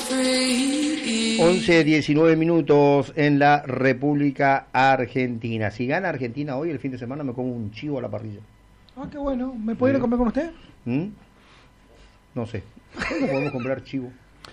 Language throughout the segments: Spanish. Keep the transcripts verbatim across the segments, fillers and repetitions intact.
once, diecinueve minutos en la República Argentina. Si gana Argentina hoy, el fin de semana me como un chivo a la parrilla. Ah, qué bueno. ¿Me puede ir a comer con usted? ¿Mm? No sé. ¿Cómo podemos comprar chivo?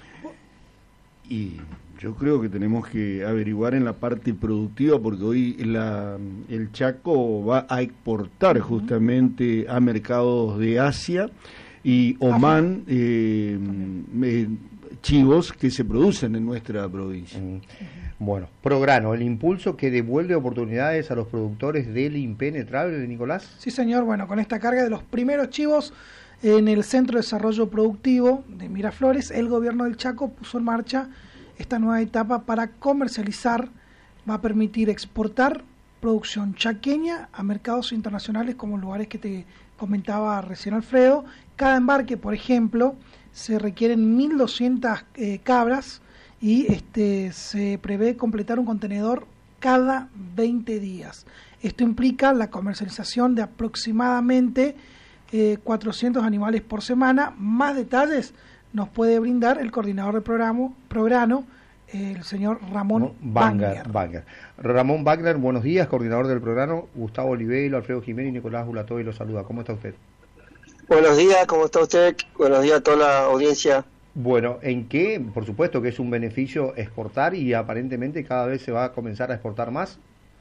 Y yo creo que tenemos que averiguar en la parte productiva, porque hoy la, el Chaco va a exportar justamente a mercados de Asia y Omán eh, eh, chivos que se producen en nuestra provincia. Mm. Bueno, Prograno, el impulso que devuelve oportunidades a los productores del impenetrable, Nicolás. Sí, señor. Bueno, con esta carga de los primeros chivos en el Centro de Desarrollo Productivo de Miraflores, el gobierno del Chaco puso en marcha esta nueva etapa para comercializar, va a permitir exportar producción chaqueña a mercados internacionales como lugares que te comentaba recién Alfredo. Cada embarque, por ejemplo, se requieren mil doscientas eh, cabras y este se prevé completar un contenedor cada veinte días. Esto implica la comercialización de aproximadamente eh, cuatrocientos animales por semana. Más detalles nos puede brindar el coordinador del programa, Prograno, el señor Ramón Wagner. Wagner. Ramón Wagner, buenos días, coordinador del programa. Gustavo Olivero, Alfredo Jiménez y Nicolás Bulatoy los saluda. ¿Cómo está usted? Buenos días, ¿cómo está usted? Buenos días a toda la audiencia. Bueno, ¿en qué? Por supuesto que es un beneficio exportar y aparentemente cada vez se va a comenzar a exportar más.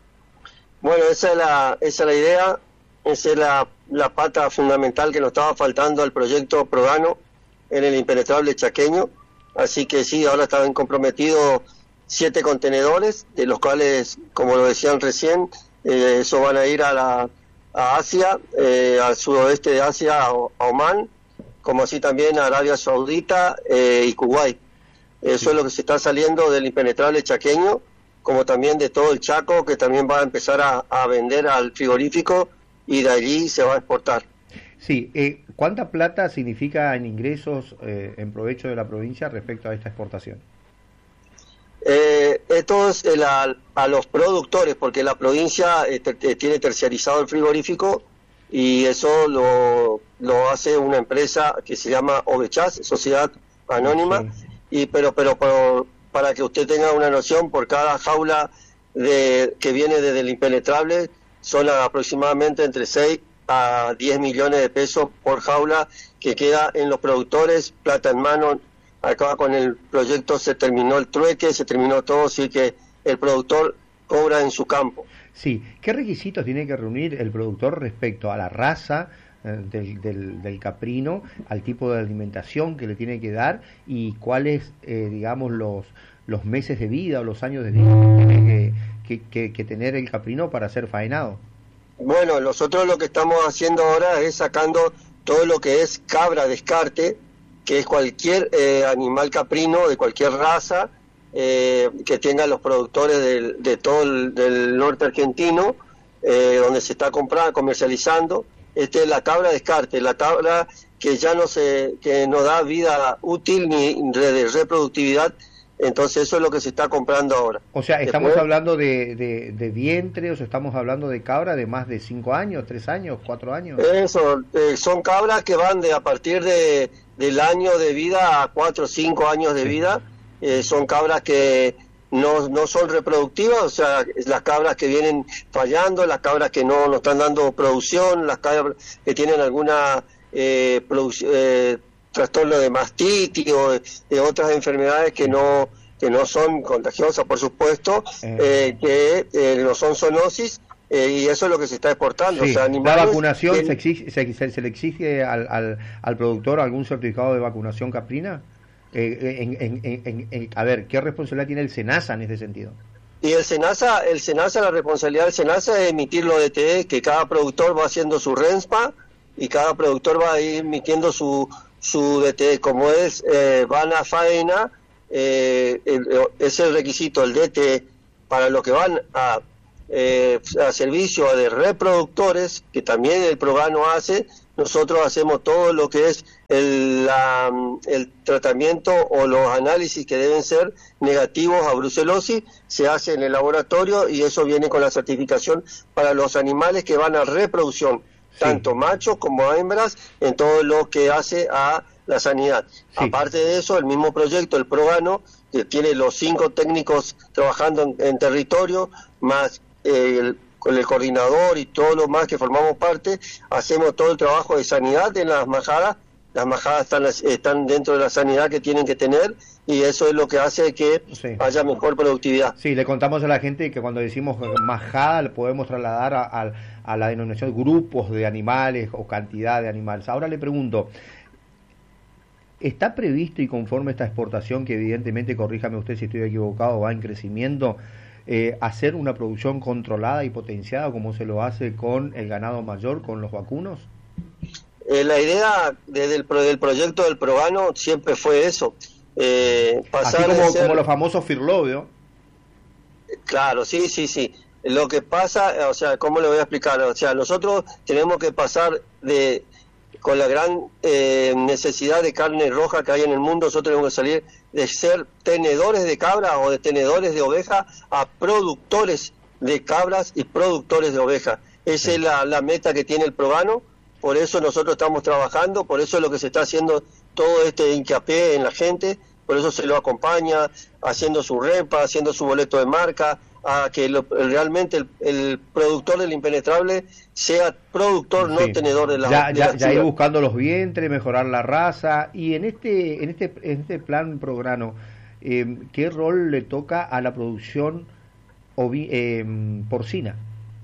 Bueno, esa es la, esa es la idea, esa es la, la pata fundamental que nos estaba faltando al proyecto Prograno en el impenetrable chaqueño. Así que sí, ahora están comprometidos siete contenedores, de los cuales, como lo decían recién, eh, eso van a ir a, la, a Asia, eh, al sudoeste de Asia, a, a Omán, como así también a Arabia Saudita eh, y Kuwait. Eso sí. Es lo que se está saliendo del impenetrable chaqueño, como también de todo el Chaco, que también va a empezar a, a vender al frigorífico y de allí se va a exportar. Sí, eh, ¿cuánta plata significa en ingresos eh, en provecho de la provincia respecto a esta exportación? Eh, esto es el, a, a los productores, porque la provincia eh, te, tiene terciarizado el frigorífico y eso lo, lo hace una empresa que se llama Ovechas, Sociedad Anónima, sí. y pero pero por, para que usted tenga una noción, por cada jaula de que viene desde el impenetrable son aproximadamente entre seis a diez millones de pesos por jaula que queda en los productores, plata en mano. Acá con el proyecto se terminó el trueque, se terminó todo, así que el productor cobra en su campo. Sí, ¿qué requisitos tiene que reunir el productor respecto a la raza eh, del, del, del caprino, al tipo de alimentación que le tiene que dar y cuáles, eh, digamos, los, los meses de vida o los años de vida que tiene que, que, que, que tener el caprino para ser faenado? Bueno, nosotros lo que estamos haciendo ahora es sacando todo lo que es cabra descarte, que es cualquier eh, animal caprino de cualquier raza eh, que tengan los productores del, de todo el del norte argentino, eh, donde se está comprando, comercializando. Esta es la cabra descarte, la cabra que ya no se, que no da vida útil ni de reproductividad. Entonces eso es lo que se está comprando ahora. O sea, ¿estamos Después, hablando de, de, de vientre o sea, estamos hablando de cabra de más de cinco años, tres años, cuatro años? Eso, eh, son cabras que van de a partir de del año de vida a cuatro o cinco años de vida. Eh, son cabras que no, no son reproductivas, o sea, las cabras que vienen fallando, las cabras que no, no están dando producción, las cabras que tienen alguna eh, producción... Eh, trastorno de mastitis o de, de otras enfermedades que no que no son contagiosas, por supuesto, eh, que eh, no son zoonosis, eh, y eso es lo que se está exportando. Sí, o sea, animales la vacunación, que, ¿se, exige, se, se, se le exige al, al, al productor algún certificado de vacunación caprina? Eh, en, en, en, en, en, a ver, ¿qué responsabilidad tiene el SENASA en ese sentido? Y el SENASA, el SENASA, la responsabilidad del SENASA es emitir los D T E, que cada productor va haciendo su RENSPA y cada productor va a ir emitiendo su su D T E, como es eh, van a faena, eh, el, es el requisito, el D T E, para los que van a, eh, a servicio de reproductores, que también el Prograno hace. Nosotros hacemos todo lo que es el, la, el tratamiento o los análisis que deben ser negativos a brucelosis, se hace en el laboratorio y eso viene con la certificación para los animales que van a reproducción. Sí. Tanto machos como hembras, en todo lo que hace a la sanidad. Sí. Aparte de eso, el mismo proyecto, el ProGano, que tiene los cinco técnicos trabajando en, en territorio, más eh, el, con el coordinador y todo lo más que formamos parte, hacemos todo el trabajo de sanidad en las majadas. Las majadas están, están dentro de la sanidad que tienen que tener, y eso es lo que hace que sí. haya mejor productividad. Sí, le contamos a la gente que cuando decimos majada le podemos trasladar a, a, a la denominación de grupos de animales o cantidad de animales. Ahora le pregunto, ¿está previsto y conforme esta exportación, que evidentemente, corríjame usted si estoy equivocado, va en crecimiento, eh, hacer una producción controlada y potenciada como se lo hace con el ganado mayor, con los vacunos? Eh, la idea desde el, pro, del proyecto del ProGano siempre fue eso. Eh, pasar Así como, ser, como los famosos Firlovio. Claro, sí, sí, sí. Lo que pasa, o sea, ¿cómo le voy a explicar? O sea, nosotros tenemos que pasar de, con la gran eh, necesidad de carne roja que hay en el mundo, nosotros tenemos que salir de ser tenedores de cabra o de tenedores de oveja a productores de cabras y productores de ovejas. Esa sí. es la, la meta que tiene el ProGano. Por eso nosotros estamos trabajando, por eso es lo que se está haciendo todo este hincapié en la gente, por eso se lo acompaña, haciendo su repa, haciendo su boleto de marca, a que lo, realmente el, el productor del impenetrable sea productor, sí. no tenedor de la ya, de ya, la ya ir buscando los vientres, mejorar la raza. Y en este en este en este plan ProGano, eh, ¿qué rol le toca a la producción ovi, eh, porcina?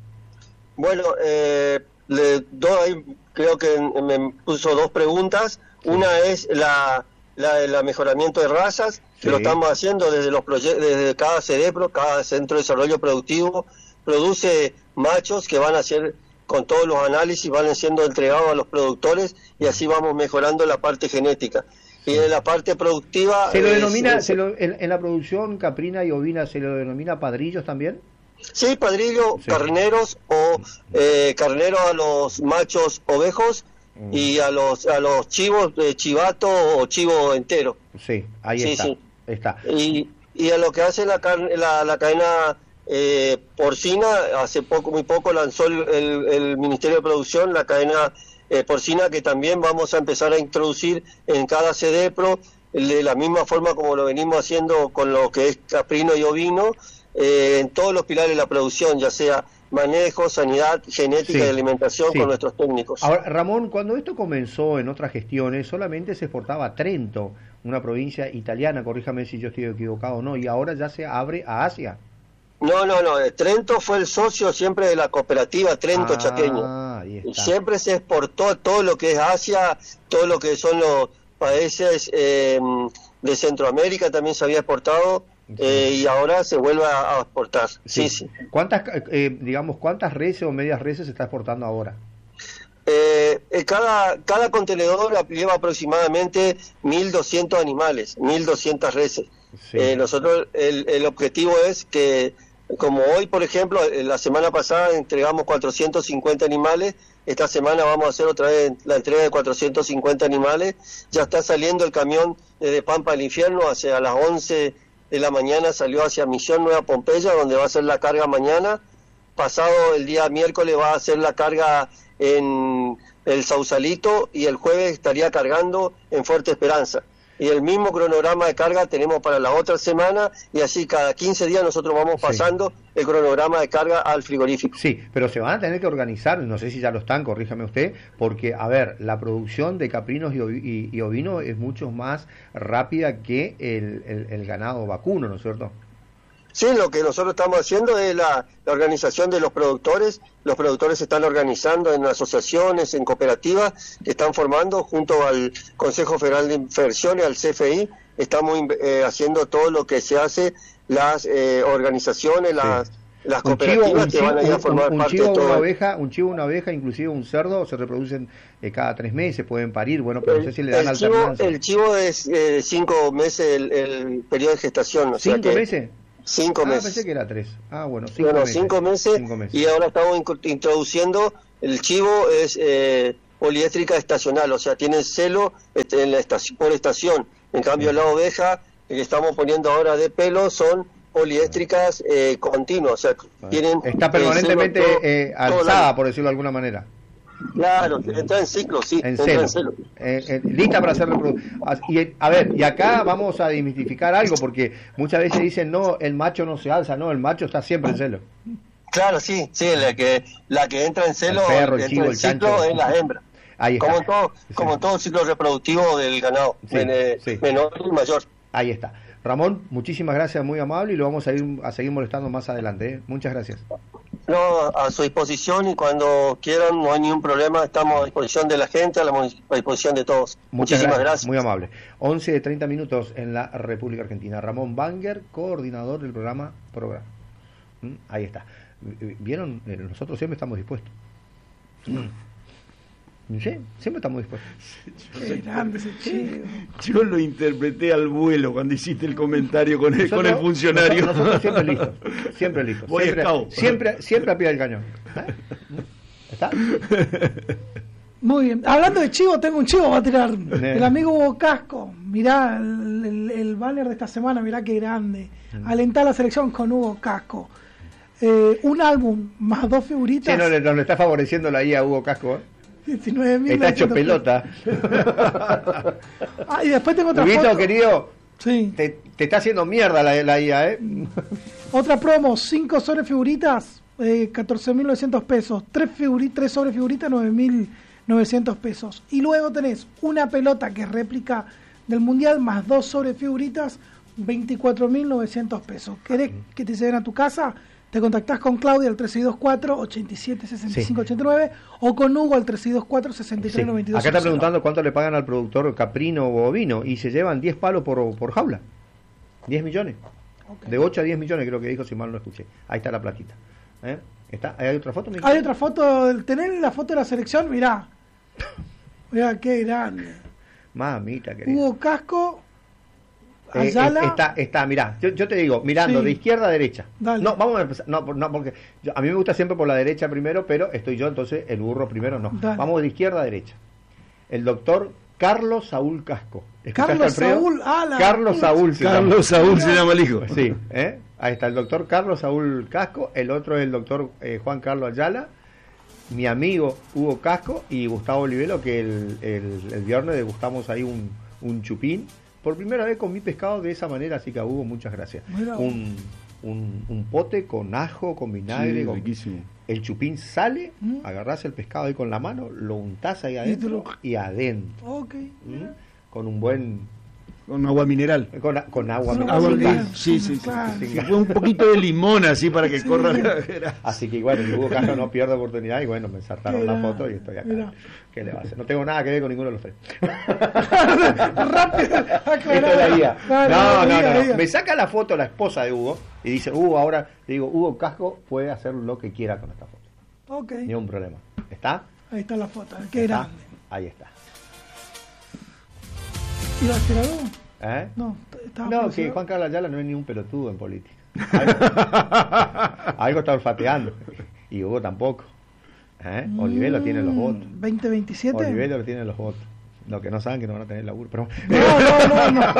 Bueno, eh, le doy, creo que me puso dos preguntas. Sí. Una es la, la el mejoramiento de razas, sí. que lo estamos haciendo desde los proyectos, desde cada CEDEPRO, cada Centro de Desarrollo Productivo, produce machos que van a ser, con todos los análisis, van siendo entregados a los productores, y así vamos mejorando la parte genética. Y en la parte productiva... ¿Se lo denomina, es, se lo, en, en la producción caprina y ovina, se lo denomina padrillos también? Sí, padrillo, sí. carneros o eh, carneros a los machos ovejos mm. y a los a los chivos de chivato o chivo entero. Sí, ahí sí, está. Sí. está. Y, y a lo que hace la, carne, la, la cadena eh, porcina, hace poco, muy poco lanzó el, el, el Ministerio de Producción la cadena eh, porcina, que también vamos a empezar a introducir en cada CEDEPRO, de la misma forma como lo venimos haciendo con lo que es caprino y ovino. Eh, en todos los pilares de la producción, ya sea manejo, sanidad, genética sí, y alimentación sí. con nuestros técnicos. Ahora, Ramón, cuando esto comenzó en otras gestiones, solamente se exportaba a Trento, una provincia italiana, corríjame si yo estoy equivocado o no, y ahora ya se abre a Asia. No, no, no, Trento fue el socio siempre de la cooperativa Trento ah, Chaqueño. Y siempre se exportó todo lo que es Asia, todo lo que son los países eh, de Centroamérica, también se había exportado. Eh, y ahora se vuelve a, a exportar. Sí, sí. sí. ¿Cuántas, eh, digamos, cuántas reses o medias reses se está exportando ahora? Eh, eh, cada cada contenedor lleva aproximadamente mil doscientos animales, mil doscientas reses. Sí. Eh, nosotros el, el objetivo es que, como hoy, por ejemplo, la semana pasada entregamos cuatrocientos cincuenta animales. Esta semana vamos a hacer otra vez la entrega de cuatrocientos cincuenta animales. Ya está saliendo el camión desde Pampa del Infierno hacia las once de la mañana, salió hacia Misión Nueva Pompeya, donde va a hacer la carga mañana. Pasado el día miércoles va a hacer la carga en el Sausalito, y el jueves estaría cargando en Fuerte Esperanza. Y el mismo cronograma de carga tenemos para la otra semana, y así cada quince días nosotros vamos pasando sí. el cronograma de carga al frigorífico. Sí, pero se van a tener que organizar, no sé si ya lo están, corríjame usted, porque, a ver, la producción de caprinos y, y, y ovinos es mucho más rápida que el, el, el ganado vacuno, ¿no es cierto? Sí, lo que nosotros estamos haciendo es la, la organización de los productores. Los productores se están organizando en asociaciones, en cooperativas, que están formando junto al Consejo Federal de Inversiones, al C F I. Estamos eh, haciendo todo lo que se hace, las eh, organizaciones, las, sí. las cooperativas chivo, que van a ir a formar un, un parte chivo, de todo. Una oveja, un chivo, una oveja, inclusive un cerdo, se reproducen eh, cada tres meses, pueden parir, bueno, pero el, no sé si le dan el chivo, alternancia. El chivo es eh, cinco meses el, el periodo de gestación. O ¿Cinco sea que, meses? Cinco ah, meses. pensé que era tres. Ah, bueno, cinco, bueno, meses. Cinco, meses, cinco meses. Y ahora estamos introduciendo, el chivo es eh, poliéstrica estacional, o sea, tiene celo en la estación, por estación. En cambio, sí. la oveja que estamos poniendo ahora de pelo son poliéstricas eh, continuas, o sea, bueno. tienen... Está permanentemente eh, alzada, por decirlo de alguna manera. Claro, entra en ciclo, sí. En entra celo. en celo. Eh, eh, lista para hacer reproducción. Y, a ver, y acá vamos a desmitificar algo, porque muchas veces dicen, no, el macho no se alza, no, el macho está siempre en celo. Claro, sí, sí, la que la que entra en celo, El perro, el entra chivo, en el ciclo chancho. es la hembra. Ahí está. Como en todo, Sí. como en todo el ciclo reproductivo del ganado, Sí, en, eh, sí. menor y mayor. Ahí está. Ramón, muchísimas gracias, muy amable, y lo vamos a ir a seguir molestando más adelante. ¿eh? Muchas gracias. No, a su disposición, y cuando quieran, no hay ningún problema, estamos a disposición de la gente, a la a disposición de todos. Muchas Muchísimas gracias, gracias. muy amable. once de treinta minutos en la República Argentina. Ramón Banger, coordinador del programa Programa. ¿Mm? Ahí está. ¿Vieron? Eh, Nosotros siempre estamos dispuestos. Mm. Sí, siempre estamos dispuestos. Qué grande ese chivo. Yo lo interpreté al vuelo cuando hiciste el comentario con el, con el Nosotros- funcionario. Nosotros, nosotros siempre listos. Siempre listos. Boy Siempre, Scout. siempre, siempre a pie del cañón. ¿Eh? ¿Está? Muy bien. Hablando de chivo, tengo un chivo para tirar. El amigo Hugo Casco. Mirá el, el, el banner de esta semana, mirá qué grande. Alentar la selección con Hugo Casco. Eh, un álbum más dos figuritas. Sí, no, le, no le está favoreciendo la I A a Hugo Casco. ¿eh? diecinueve mil Está hecho pelota. Ah, y después tengo otra Huguito, foto. querido, Sí. te, te está haciendo mierda la, la I A, ¿eh? Otra promo, cinco sobre figuritas, eh, catorce mil novecientos pesos. tres figuri- tres sobre figuritas, nueve mil novecientos pesos. Y luego tenés una pelota que es réplica del Mundial, más dos sobre figuritas, veinticuatro mil novecientos pesos. ¿Querés que te lleven a tu casa? Te contactás con Claudia al tres seis dos cuatro, ocho siete, seis cinco ocho nueve o con Hugo al tres seis dos cuatro, seis tres Sí. nueve dos. Acá está preguntando cuánto le pagan al productor caprino o bovino y se llevan diez palos por, por jaula. diez millones. Ok. De ocho a diez millones creo que dijo, si mal no escuché. Ahí está la platita. ¿Eh? ¿Está? ¿Hay otra foto? Hay otra foto, tenés la foto de la selección, mirá. Mirá qué grande. Mamita querida. Hugo Casco, Eh, Ayala. es- está, está, mirá, yo, yo te digo, mirando Sí. de izquierda a derecha. Dale. No, vamos a empezar, no, por- no porque yo- a mí me gusta siempre por la derecha primero, pero estoy yo, entonces el burro primero no. Dale. Vamos de izquierda a derecha. El doctor Carlos Saúl Casco. ¿Escuchaste, Carlos Alfredo? Saúl, ah, la- Carlos Saúl se llama. Carlos Saúl se llama el hijo. Sí, ¿eh? Ahí está el doctor Carlos Saúl Casco, el otro es el doctor eh, Juan Carlos Ayala, mi amigo Hugo Casco y Gustavo Olivelo, que el, el, el viernes degustamos ahí un, un chupín. Por primera vez comí pescado de esa manera, así que a Hugo muchas gracias. Mira. Un, un, un pote con ajo, con vinagre, Sí, con- riquísimo. el chupín sale, Mm. agarrás el pescado ahí con la mano, lo untás ahí te adentro lo- y adentro, Ok. ¿m? con un buen, Con agua mineral. con, a- con agua. Con me- agua Agua sin mineral. gas. sí, sí, sí. Claro. Sin Sí, gas. fue un poquito de limón así para que corra la... Así que bueno, el Hugo Casco no pierde oportunidad y bueno, me saltaron la Mira, foto y estoy acá. mira. ¿Qué le va a hacer? No tengo nada que ver con ninguno de los tres. Rápido. Esto es la guía. Claro, No, la no, guía, no, la no. guía. Me saca la foto la esposa de Hugo y dice, Hugo, ahora, le digo, Hugo Casco puede hacer lo que quiera con esta foto. Ok. Ni un problema. ¿Está? Ahí está la foto. Qué ¿Está? grande. Ahí está. ¿Iba a decir algo? ¿Eh? No, t- estaba No, por que decir- Juan Carlos Ayala no es ni un pelotudo en política. Algo, algo está olfateando. Y Hugo tampoco. ¿Eh? Olivelo tiene los votos. Mm, veinte veintisiete. Olivelo tiene los votos. Lo que no saben que no van a tener laburo. Pero... No, no, no,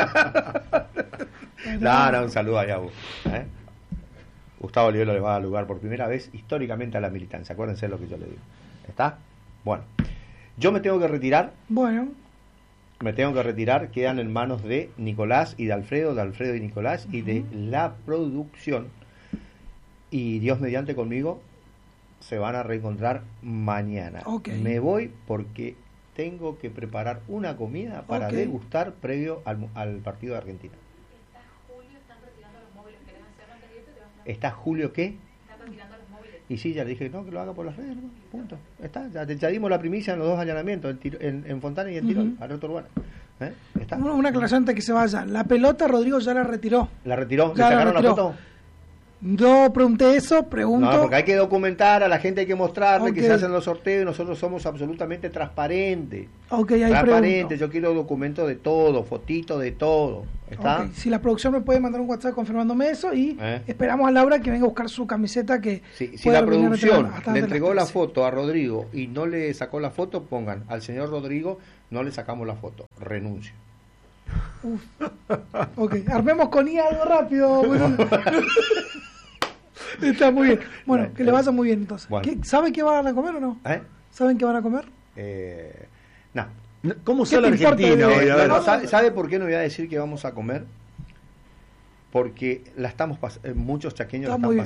no. No, no, un saludo allá, Hugo. ¿Eh? Gustavo Olivelo le va a dar lugar por primera vez históricamente a la militancia. Acuérdense de lo que yo le digo. ¿Está? Bueno. Yo me tengo que retirar. Bueno, Me tengo que retirar. Quedan en manos de Nicolás y de Alfredo, de Alfredo y Nicolás, y de la producción. Y Dios mediante conmigo se van a reencontrar mañana. Ok. Me voy porque tengo que preparar una comida para Ok. degustar previo al, mu- al partido de Argentina. Está Julio, están retirando los móviles. ¿Querés hacerlo antes de irte? Te vas a- ¿Está Julio qué? Están retirando los móviles. Y sí, ya le dije, no, que lo haga por las redes, ¿no? Punto. Está, ya, ya dimos la primicia en los dos allanamientos, en, Tiro- en, en Fontana y en Tirol, Ujú. a Reto Urbana. ¿Eh? Está. una, una aclaración antes que se vaya. La pelota Rodrigo ya la retiró. ¿La retiró? ¿Le Ya la sacaron la retiró. foto? Yo pregunté eso, pregunto. No, porque hay que documentar, a la gente hay que mostrarle que Ok. se hacen los sorteos y nosotros somos absolutamente transparentes. Ok, ahí Transparentes, pregunto. yo quiero documentos de todo, fotitos de todo. ¿Está? Ok, si la producción me puede mandar un WhatsApp confirmándome eso y Eh. esperamos a Laura que venga a buscar su camiseta que Si, si pueda la reunir producción hasta- hasta le las entregó la trece. foto a Rodrigo y no le sacó la foto, pongan al señor Rodrigo, no le sacamos la foto, renuncio. Uf. Ok, armemos con I A algo rápido. Bueno. Está muy bien. Bueno, que le vaya muy bien entonces. Bueno. ¿Qué- ¿Sabe qué van a comer o no? ¿Eh? ¿Saben qué van a comer? Eh, no. No, ¿Cómo ¿Qué sale te importa, Argentina Diego? hoy? A No, ver. no, ¿sabe, sabe por qué no voy a decir que vamos a comer? Porque la estamos pas- eh, muchos chaqueños la Está están muy bien.